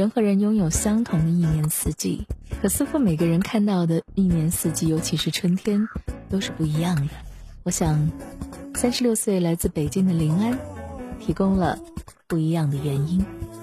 人和人拥有相同的一年四季，可似乎每个人看到的一年四季，尤其是春天，都是不一样的。我想36岁来自北京的林安提供了不一样的原因。